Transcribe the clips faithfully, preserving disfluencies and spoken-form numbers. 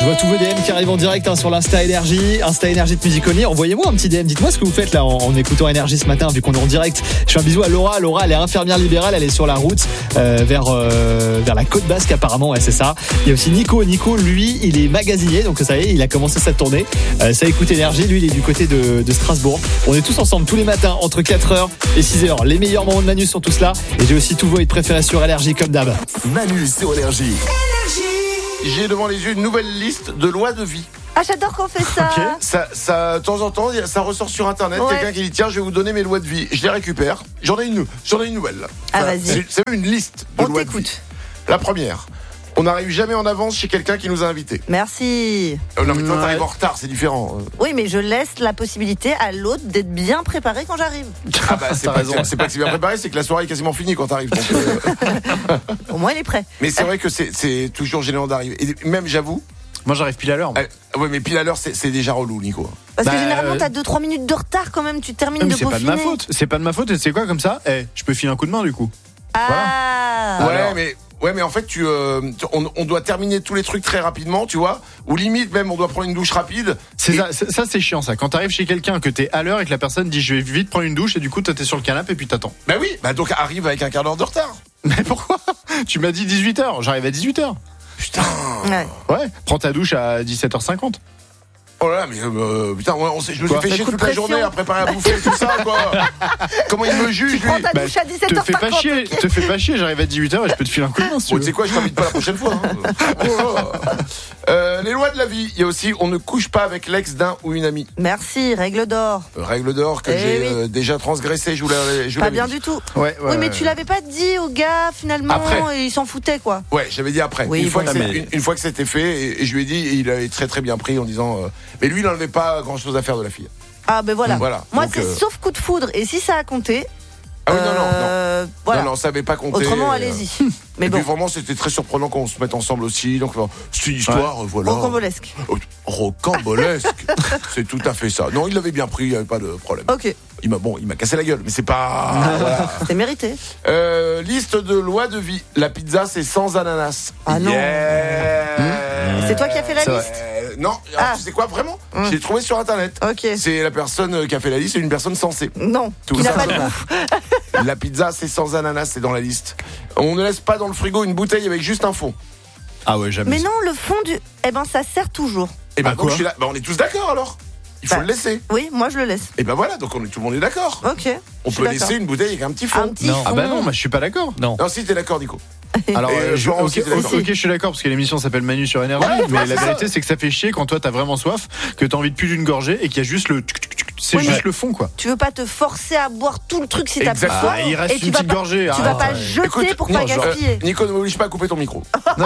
vois tous vos D M qui arrivent en direct hein, sur l'Insta Énergie, Insta Énergie de Music Only. Envoyez-moi un petit D M, dites-moi ce que vous faites là en, en écoutant Énergie ce matin vu qu'on est en direct. Je fais un bisou à Laura. Laura, elle est infirmière libérale, elle est sur la route euh, vers euh, vers la côte basque apparemment, ouais, c'est ça. Il y a aussi Nico. Nico, lui, il est magasinier, donc ça y est, il a commencé sa tournée. Euh, ça écoute Énergie, lui, il est du côté de, de Strasbourg. On est tous ensemble tous les matins entre quatre heures et six heures. Les meilleurs moments de Manu sont tous là et j'ai aussi tous vos hits préférés sur Énergie comme d'hab. Manu sur Énergie. J'ai devant les yeux une nouvelle liste de lois de vie. Ah, j'adore qu'on fait ça. Okay. Ça, ça, de temps en temps, ça ressort sur Internet. Ouais. Quelqu'un qui dit tiens, je vais vous donner mes lois de vie. Je les récupère. J'en ai une, j'en ai une nouvelle. Ah, enfin, vas-y. C'est, c'est une liste de On lois t'écoute. de vie. La première. On n'arrive jamais en avance chez quelqu'un qui nous a invités. Merci. Euh, non, mais toi, Ouais. t'arrives en retard, c'est différent. Oui, mais je laisse la possibilité à l'autre d'être bien préparé quand j'arrive. Ah bah, c'est, pas, c'est, c'est pas que c'est bien préparé, c'est que la soirée est quasiment finie quand t'arrives. Donc, euh... Au moins, il est prêt. Mais c'est vrai que c'est, c'est toujours gênant d'arriver. Et même, j'avoue. Moi, j'arrive pile à l'heure. Euh, ouais, mais pile à l'heure, c'est, c'est déjà relou, Nico. Parce Bah, que généralement, euh, t'as deux trois minutes de retard quand même. Tu termines Mais de c'est pas de peaufiner. ma faute. C'est pas de ma faute. Et c'est quoi comme ça eh, je peux filer un coup de main du coup. Ah. Ouais, Alors. mais. Ouais, mais en fait, tu, euh, on, on doit terminer tous les trucs très rapidement, tu vois. Ou limite, même, on doit prendre une douche rapide. C'est Et- ça, c'est- ça, c'est chiant ça. Quand t'arrives chez quelqu'un que t'es à l'heure et que la personne dit je vais vite prendre une douche et du coup toi t'es sur le canapé et puis t'attends. Bah oui, bah donc arrive avec un quart d'heure de retard. Mais pourquoi? Tu m'as dit dix-huit heures. J'arrive à dix-huit heures. Putain. Ouais. Ouais. Prends ta douche à dix-sept heures cinquante. Oh là là, mais euh, putain, ouais, on sait, je me suis Quoi? fait chier Coup de toute la pression. journée à préparer à bouffer et tout ça, quoi. Comment il me juge, Tu lui? prends ta Bah, douche à te dix-sept heures fais pas cinquante. chier, te fais pas chier. J'arrive à dix-huit heures et je peux te filer un coup de main si tu Bon, veux. tu sais quoi, je t'invite pas la prochaine fois. Hein. Oh là. Euh, les lois de la vie, il y a aussi on ne couche pas avec l'ex d'un ou une amie. Merci, règle d'or. Euh, Règle d'or que Eh j'ai oui. euh, déjà transgressée, je vous l'avais je vous Pas l'avais bien dit. du tout. Ouais, ouais, Oui, mais ouais. tu l'avais pas dit au gars finalement Après. et il s'en foutait quoi. Ouais, j'avais dit après. Oui, une, fois bon. que c'est- Ah, mais- une, une fois que c'était fait, et, et je lui ai dit, et il avait très très bien pris en disant. Euh, mais lui, il n'en avait pas grand chose à faire de la fille. Ah ben voilà. Voilà. Moi Donc, c'est euh, sauf coup de foudre et si ça a compté. Ah oui, non, non, non. euh, Voilà. Non, non, ça n'avait pas compté. Autrement, euh, allez-y. Mais et bon, puis vraiment, c'était très surprenant qu'on se mette ensemble aussi. Donc, euh, c'est une histoire, euh, voilà. rocambolesque. Oh, Rocambolesque. C'est tout à fait ça. Non, il l'avait bien pris, il n'y avait pas de problème. Ok, Il m'a, bon, il m'a cassé la gueule, mais c'est pas. Voilà. c'est mérité. Euh, liste de lois de vie. La pizza, c'est sans ananas. Ah non. Yeah. C'est toi qui as fait la C'est vrai. liste. Euh, non, alors, Ah. tu sais quoi, vraiment Hum. Je l'ai trouvé sur internet. Ok. C'est la personne euh, qui a fait la liste, c'est une personne sensée. Non, Tout qui n'a ça, pas de ça. goût. La pizza, c'est sans ananas, c'est dans la liste. On ne laisse pas dans le frigo une bouteille avec juste un fond. Ah ouais, jamais. Mais non, le fond du. Eh ben, ça sert toujours. Et ben Ah, donc, quoi je suis là. Ben, on est tous d'accord alors. Il faut Bah. le laisser. Oui, moi je le laisse. Et ben voilà, donc on est, tout le monde est d'accord. Ok. On je suis peut d'accord. laisser une bouteille avec un petit fond. Un petit Non. fond. Ah bah non, moi je suis pas d'accord. Non. Non, si t'es d'accord, Nico. Alors, Et, euh, euh, je, Florent ok, aussi, t'es ok, d'accord. ok, je suis d'accord parce que l'émission s'appelle Manu sur Énergie, Ouais, mais ouais, la c'est vérité ça. c'est que ça fait chier quand toi t'as vraiment soif, que t'as envie de plus d'une gorgée et qu'il y a juste le. tuc, tuc, tuc, C'est Oui, juste mais- le fond quoi. Tu veux pas te forcer à boire tout le truc si t'as plus Exactement. soif. Ah, il reste et tu une vas petite pas- gorgée. Tu vas arrête. pas jeter Écoute, pour non, pas genre, gaspiller. euh, Nico, ne m'oblige pas à couper ton micro.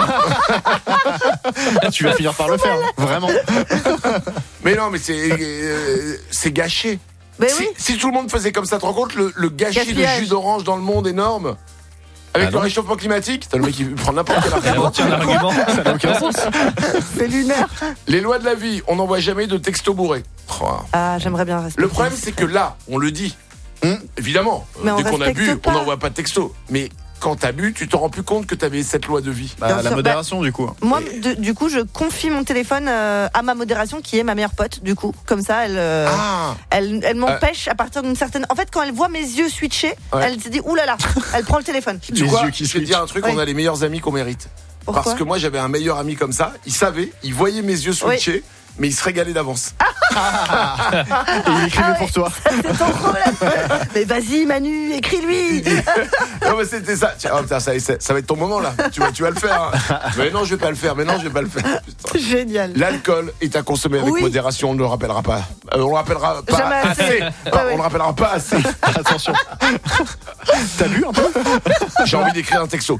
Tu vas finir par le faire, vraiment. Mais non, mais c'est euh, c'est gâché. Mais si, oui. si tout le monde faisait comme ça, tu te rends compte le, le gâchis Gaspillage. de jus d'orange dans le monde énorme avec Ah le non. réchauffement climatique. T'as le mec qui prend n'importe quel Elle argument. retient l'argument, ça n'a aucun sens. C'est lunaire. Les lois de la vie, on n'envoie jamais de texto bourré. Oh. Ah, j'aimerais bien respecter. Le problème, c'est que là, on le dit. Hum, évidemment, euh, Mais on dès qu'on a respecte bu, pas. on n'envoie pas de texto. Mais quand t'as bu, tu t'en rends plus compte que t'avais cette loi de vie. Bah, Bien la sûr. modération du coup. Moi, de- du coup, je confie mon téléphone euh, à ma modération, qui est ma meilleure pote. Du coup, comme ça, elle, euh, Ah, elle, elle m'empêche à partir d'une certaine. En fait, quand elle voit mes yeux switcher, Ouais. elle se dit ouh là là, elle prend le téléphone. tu Les vois, yeux qui je vais te switchent. dire un truc, Oui. on a les meilleurs amis qu'on mérite. Pourquoi Parce que moi, j'avais un meilleur ami comme ça. Il savait, il voyait mes yeux switcher, mais il se régalait d'avance. Et il écrivait Ah ouais. pour toi. C'est ton problème. Mais vas-y, Manu, écris-lui. Non, mais c'était ça. Tiens, oh, putain, ça, ça, ça va être ton moment là. Tu vas, tu vas le faire. hein. Mais non, je vais pas le faire. Mais non, je vais pas le faire. Putain. Génial. L'alcool est à consommer avec Oui. modération. On ne le rappellera pas. Euh, on le rappellera pas Jamais assez. assez. Ouais, Pas- ouais. On le rappellera pas assez. Attention. T'as bu un peu? J'ai envie d'écrire un texto.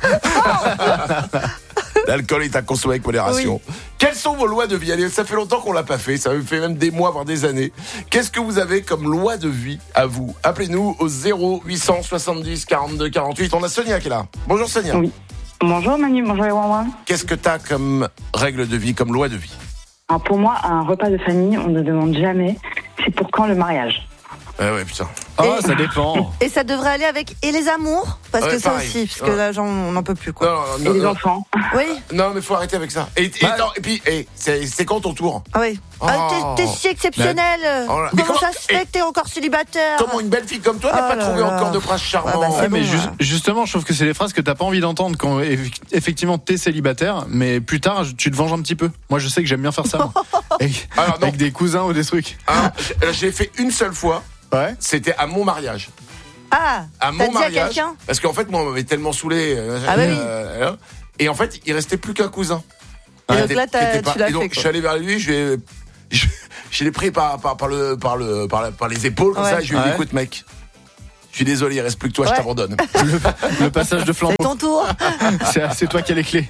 L'alcool est à consommer avec modération. Quelles sont vos lois de vie? Allez, ça fait longtemps qu'on l'a pas fait, ça fait même des mois, voire des années. Qu'est-ce que vous avez comme loi de vie à vous? Appelez-nous au zéro huit cent soixante-dix quarante-deux quarante-huit. On a Sonia qui est là. Bonjour Sonia. Oui. Bonjour Manu, bonjour les Wawa. Qu'est-ce que t'as comme règle de vie, comme loi de vie? Alors pour moi, un repas de famille, on ne demande jamais c'est pour quand le mariage. Ah ouais, putain. Ah, Et- ça dépend. Et ça devrait aller avec et les amours, parce Ouais, que ça pareil. aussi, parce que Ouais. là, j'en- on n'en peut plus, quoi. Non, Et non, les non, enfants. Oui, non, mais faut arrêter avec ça. Et, et, Bah- attends, et puis, et, c'est, c'est quand ton tour ah oui. Ah, Oh. t'es, t'es si exceptionnel. Oh là- Mais Comment, comment- ça se fait que t'es encore célibataire? Comment une belle fille comme toi n'a Oh pas là trouvé là. encore de prince charmant Ouais, bah, c'est Ouais, mais bon, ju- ouais. justement, je trouve que c'est les phrases que t'as pas envie d'entendre quand eff- effectivement t'es célibataire, mais plus tard tu te venges un petit peu. Moi, je sais que j'aime bien faire ça. moi. avec, Alors, non. avec des cousins ou des trucs. Hein, j'ai- j'ai fait une seule fois, Ouais. c'était à mon mariage. Ah, À t'as mon dit à mariage. quelqu'un? Parce qu'en fait, moi, on m'avait tellement saoulé. euh, Ah bah oui. euh, et en fait, il restait plus qu'un cousin. Et Qui donc était- là, qui t'as- était pas- tu l'as et donc, fait, quoi. je suis allé vers lui, je l'ai, je, je l'ai pris par, par, par, le, par, le, par, la- par les épaules, comme Ouais. ça, et je lui ai dit, Ouais. écoute, mec, je suis désolé, il reste plus que toi, je Ouais. t'abandonne. Le passage de flambeau, C'est ton tour. c'est, c'est toi qui as les clés.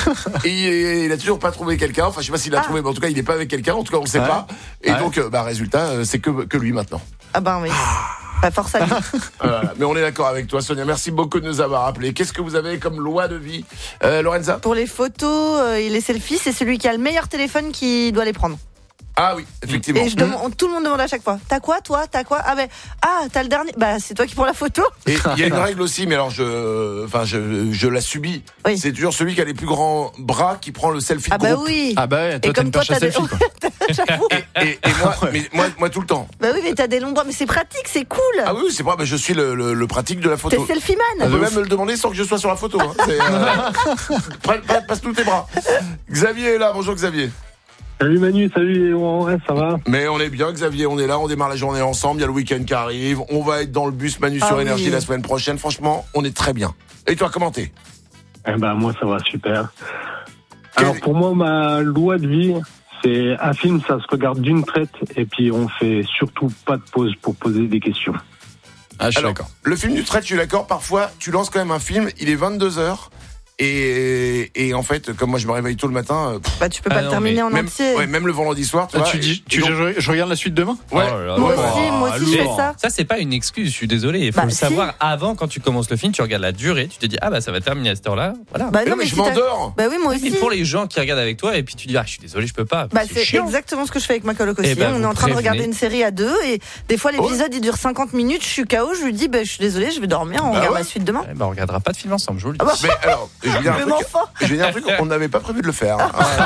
Et il, il a toujours pas trouvé quelqu'un, enfin, je sais pas s'il l'a Ah. trouvé, mais en tout cas, il est pas avec quelqu'un, en tout cas, on sait Ouais. pas. Et Ouais. donc, euh, bah, résultat, euh, c'est que, que lui maintenant. Ah ben oui. Pas force à lui. Voilà. Mais on est d'accord avec toi, Sonia. Merci beaucoup de nous avoir appelés. Qu'est-ce que vous avez comme loi de vie, euh, Lorenza? Pour les photos euh, et les selfies, c'est celui qui a le meilleur téléphone qui doit les prendre. Ah oui, effectivement. Et je demande, tout le monde demande à chaque fois. T'as quoi, toi? T'as quoi? Ah ben, ah, t'as le dernier. Bah, c'est toi qui prends la photo. Et il y a une règle aussi, mais alors je, enfin je, je la subis. Oui. C'est toujours celui qui a les plus grands bras qui prend le selfie de Ah bah groupe. oui. Ah bah, ouais, Et toi t'as comme une toi, perche à t'as des- selfie, quoi. J'avoue. Et, et moi, mais moi, moi tout le temps. Bah oui, mais t'as des longs bras, mais c'est pratique, c'est cool. Ah oui, c'est pas. Bah, je suis le, le, le pratique de la T'es photo. selfie On man. peut même me le demander sans que je sois sur la photo. Hein. C'est, euh, pa- pa- passe tous tes bras. Xavier est là. Bonjour Xavier. Salut Manu, salut, ouais, ça va? Mais on est bien, Xavier, on est là, on démarre la journée ensemble, il y a le week-end qui arrive, on va être dans le bus Manu Ah sur oui. Énergie la semaine prochaine, franchement, on est très bien. Et toi, comment t'es? Eh ben, moi, ça va super. Alors, Quel- pour moi, ma loi de vie, c'est un film, ça se regarde d'une traite, et puis on fait surtout pas de pause pour poser des questions. Ah, je suis Alors, d'accord. le film du trait, je suis d'accord, parfois, tu lances quand même un film, il est vingt-deux heures, et, et en fait, comme moi je me réveille tôt le matin, euh, pff, Bah, tu peux Ah pas non, le terminer en même, entier. ouais, même le vendredi soir, tu Ah, vois. tu et- dis, et tu, donc- je, je regarde la suite demain? ouais. Oh là là. Moi Ouais. aussi, moi aussi, je fais lourd. ça. Ça, c'est pas une excuse, je suis désolé. Il faut Bah, le si. savoir avant, quand tu commences le film, tu regardes la durée, tu te dis, ah bah ça va terminer à cette heure-là. Voilà. Bah Mais non, mais si je t'as- m'endors. Bah oui, moi Mais aussi. pour les gens qui regardent avec toi, et puis tu dis, ah je suis désolé, je peux pas. Bah, c'est chiant. exactement ce que je fais avec ma coloc aussi. Eh ben, On est vous en train de regarder prévenez. une série à deux et des fois l'épisode il dure cinquante minutes, je suis K O, je lui dis bah, je suis désolé, je vais dormir, on Bah regarde ouais. la suite demain. Eh ben, on regardera pas de film ensemble, je vous le dis. Ah bah, Mais alors, je vais dire un mais truc. enfin. Je vais dire un truc, on n'avait pas prévu de le faire.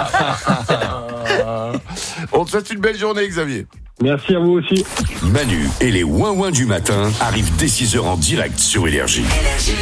On te souhaite une belle journée, Xavier. Merci à vous aussi. Manu et les ouin-ouin du matin arrivent dès six heures en direct sur Énergie.